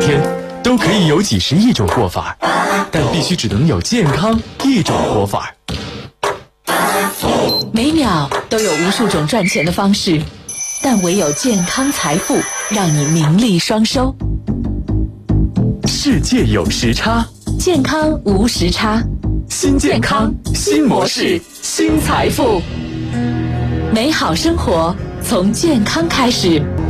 天都可以有几十亿种过法，但必须只能有健康一种活法。 每秒都有无数种赚钱的方式，但唯有健康财富让你名利双收。 世界有时差， 健康无时差。 新健康，新模式，新财富。 美好生活从健康开始。